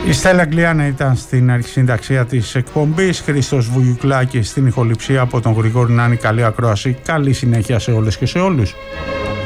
Η Στέλλα Αγγλιάνα ήταν στην αρχισυνταξία της εκπομπής, Χρήστος Βουγιουκλάκης στην ηχοληψία, από τον Γρηγόρη Νάνη. Καλή ακρόαση, καλή συνέχεια σε όλες και σε όλους.